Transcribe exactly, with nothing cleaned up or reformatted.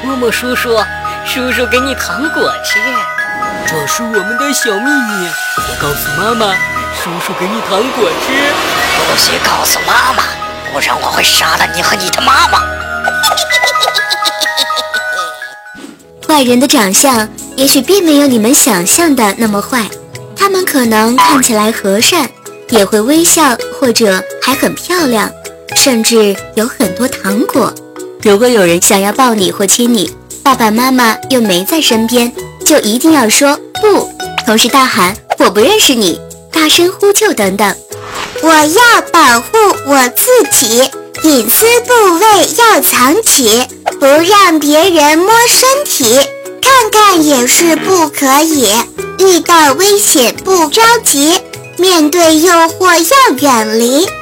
摸摸叔叔，叔叔给你糖果吃。 这是我们的小秘密，我告诉妈妈，叔叔给你糖果吃。 不许告诉妈妈，不然我会杀了你和你的妈妈。 坏人的长相也许并没有你们想象的那么坏，他们可能看起来和善，也会微笑，或者还很漂亮，甚至有很多糖果。如果有人想要抱你或亲你，爸爸妈妈又没在身边，就一定要说不，同时大喊我不认识你，大声呼救等等。 我要保护我自己，隐私部位要藏起，不让别人摸身体，看看也是不可以。遇到危险不着急，面对诱惑要远离。